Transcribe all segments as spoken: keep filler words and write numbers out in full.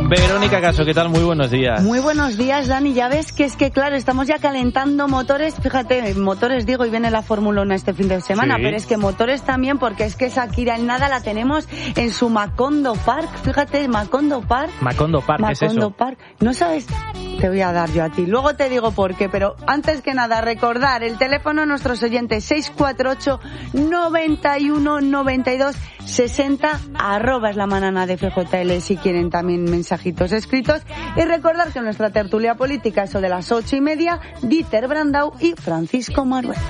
Verónica Caso, ¿qué tal? Muy buenos días. Muy buenos días, Dani. Ya ves que es que, claro, estamos ya calentando motores. Fíjate, motores digo, y viene la Fórmula uno este fin de semana, sí. Pero es que motores también, porque es que Shakira en nada la tenemos en su Macondo Park. Fíjate, Macondo Park. Macondo Park, ¿qué es eso? Macondo Park. ¿No sabes? Te voy a dar yo a ti. Luego te digo por qué, pero antes que nada, recordar el teléfono a nuestros oyentes seis cuatro ocho, noventa y uno, noventa y dos, sesenta, arroba es la manana de F J L si quieren también mensajitos escritos. Y recordar que en nuestra tertulia política, eso de las ocho y media, Dieter Brandau y Francisco Marueda.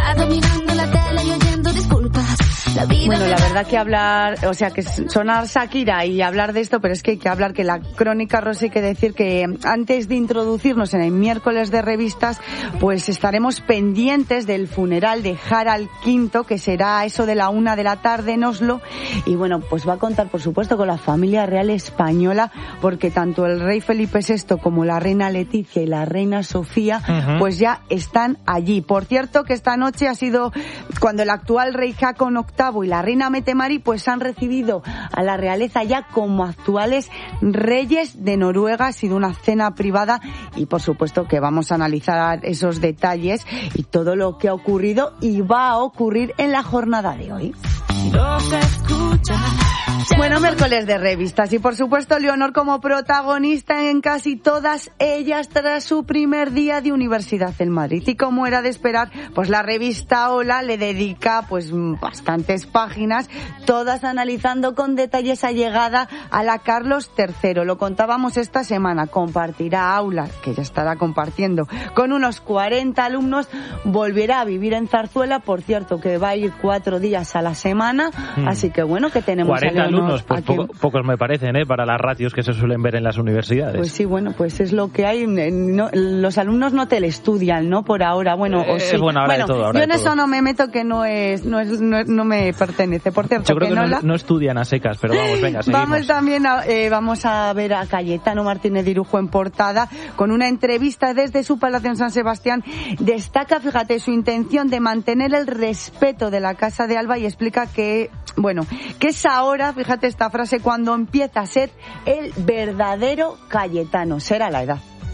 Bueno, la verdad que hablar, o sea, que sonar Shakira y hablar de esto, pero es que hay que hablar que la crónica rosa, hay que decir que antes de introducirnos en el miércoles de revistas, pues estaremos pendientes del funeral de Harald quinto, que será eso de la una de la tarde en Oslo, y bueno, pues va a contar, por supuesto, con la familia real española, porque tanto el rey Felipe sexto como la reina Leticia y la reina Sofía, uh-huh. pues ya están allí. Por cierto, que esta noche ha sido cuando el actual rey Haakon octavo y la reina Mette-Marit pues han recibido a la realeza ya como actuales reyes de Noruega. Ha sido una cena privada y por supuesto que vamos a analizar esos detalles y todo lo que ha ocurrido y va a ocurrir en la jornada de hoy. Bueno, miércoles de revistas y por supuesto Leonor como protagonista en casi todas ellas tras su primer día de universidad en Madrid, y como era de esperar, pues la revista Hola le dedica pues bastantes páginas, todas analizando con detalle esa llegada a la Carlos tercero. Lo contábamos esta semana, compartirá aulas, que ya estará compartiendo con unos cuarenta alumnos, volverá a vivir en Zarzuela, por cierto que va a ir cuatro días a la semana, mm. así que bueno, que tenemos cuarenta alumnos, pues poco, pocos me parecen, ¿eh? Para las ratios que se suelen ver en las universidades. Pues sí, bueno, pues es lo que hay. No, los alumnos no telestudian, ¿no? Por ahora, bueno, eh, o sí. Bueno, ahora bueno, de todo, ahora yo en de eso todo. no me meto, que no es, no es, no, no me pertenece. Por cierto, yo creo que, que no, no, la... no estudian a secas, pero vamos, venga, seguimos. Vamos también a, eh, vamos a ver a Cayetano Martínez de Irujo en portada, con una entrevista desde su palacio en San Sebastián. Destaca, fíjate, su intención de mantener el respeto de la Casa de Alba y explica que, bueno, que es ahora, fíjate esta frase, cuando empieza a ser el verdadero Cayetano. Será la edad.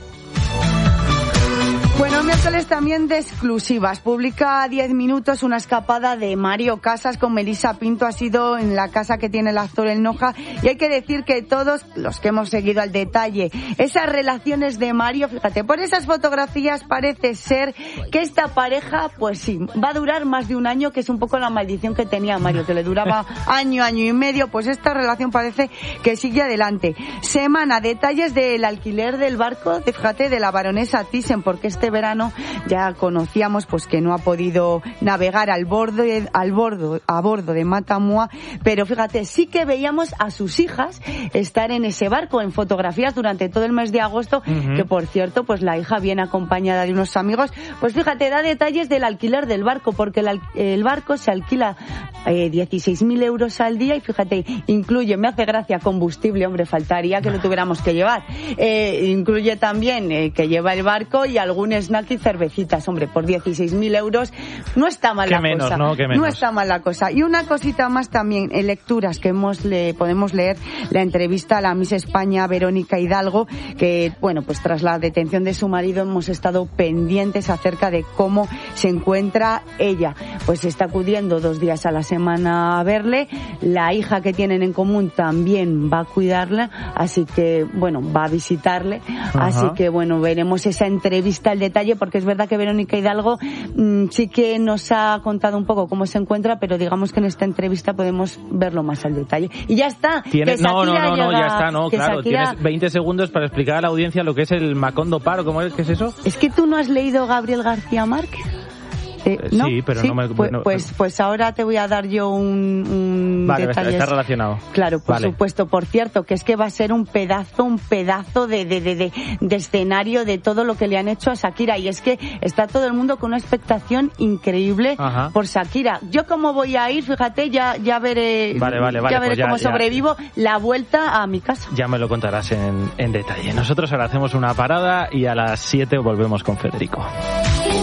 Bueno, miércoles también de exclusivas. Publica a diez minutos una escapada de Mario Casas con Melissa Pinto. Ha sido en la casa que tiene el actor en Noja. Y hay que decir que todos los que hemos seguido al detalle esas relaciones de Mario, fíjate, por esas fotografías parece ser que esta pareja, pues sí, va a durar más de un año, que es un poco la maldición que tenía Mario, que le duraba año, año y medio. Pues esta relación parece que sigue adelante. Semana, detalles del alquiler del barco, fíjate, de la baronesa Thyssen, porque este verano ya conocíamos pues que no ha podido navegar al borde al bordo a bordo de Matamua, pero fíjate, sí que veíamos a sus hijas estar en ese barco en fotografías durante todo el mes de agosto, uh-huh. que por cierto pues la hija viene acompañada de unos amigos. Pues fíjate, da detalles del alquiler del barco, porque el, el barco se alquila eh, dieciséis mil euros al día y fíjate, incluye, me hace gracia, combustible, hombre, faltaría que lo tuviéramos que llevar, eh, incluye también eh, que lleva el barco y algún snack y cervecitas, hombre, por dieciséis mil euros no está mal la menos, cosa, ¿no? Qué menos. No está mal la cosa. Y una cosita más también, en lecturas que hemos le podemos leer la entrevista a la Miss España Verónica Hidalgo, que bueno, pues tras la detención de su marido hemos estado pendientes acerca de cómo se encuentra ella. Pues está acudiendo dos días a la semana a verle, la hija que tienen en común también va a cuidarla, así que bueno, va a visitarle. Ajá. Así que bueno, veremos esa entrevista al detalle, porque es verdad que Verónica Hidalgo mmm, sí que nos ha contado un poco cómo se encuentra, pero digamos que en esta entrevista podemos verlo más al detalle. Y ya está. ¿Tienes? No, no, no, no, ya está, no, claro. Shakira... Tienes veinte segundos para explicar a la audiencia lo que es el Macondo Paro. ¿Cómo es? ¿Qué es eso? Es que tú no has leído Gabriel García Márquez. Eh, ¿no? Sí, pero ¿Sí? no me... Pues, no, pues, pues ahora te voy a dar yo un, un vale, detalle. Está relacionado. Claro, por vale. supuesto. Por cierto, que es que va a ser un pedazo, un pedazo de, de, de, de, de escenario de todo lo que le han hecho a Shakira. Y es que está todo el mundo con una expectación increíble. Ajá. Por Shakira. Yo como voy a ir, fíjate, ya, ya veré, vale, vale, vale, ya veré pues ya, cómo ya. sobrevivo la vuelta a mi casa. Ya me lo contarás en, en detalle. Nosotros ahora hacemos una parada y a las siete volvemos con Federico.